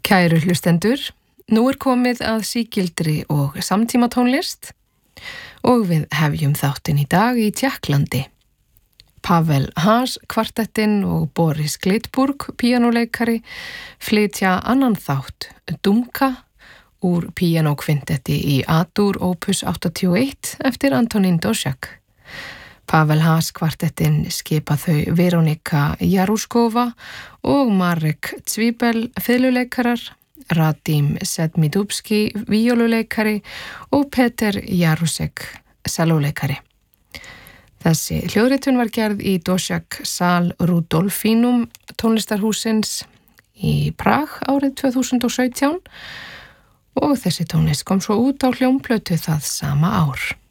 Kæru hlustendur, nú komið að sígildri og samtímatónlist og við hefjum þáttinn í dag í Tékklandi. Pavel Haas kvartettinn og Boris Glitburg píanóleikari flytja annan þátt, Dumka, úr píanókvintetti í A-dur opus 81 eftir Antonín Dvořák. Pavel Haas kvartettinn skipa þau Veronika Jaruškova og Marek Cvibel fiðluleikarar, Radim Sedmidubski víóluleikari og Peter Jarosek sellóleikari. Þessi hljóðritun var gerð í Dvořák sal Rudolfinum tónlistarhúsins í Prag árið 2017 og þessi tónlist kom svo út á hljómplötu það sama ár.